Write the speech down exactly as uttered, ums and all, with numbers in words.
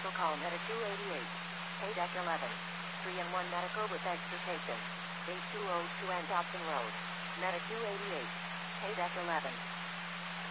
Medical call Medic two eighty-eight. A D E C eleven. three and one Medical with exportation. eight two oh two and Dobson Road. Medic two eighty-eight. A D E C eleven.